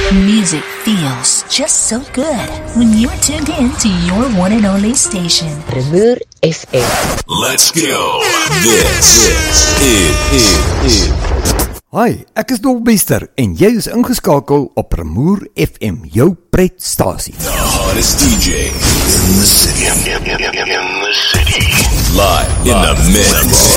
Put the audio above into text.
Music feels just so good when you're tuned in to your one and only station. Premier FM. Let's go. This is. Hi, ek is Dolbester en jy is ingeskakel op Premier FM, jou pretstasie. The hottest DJ in the city. In the city. Live in the mix.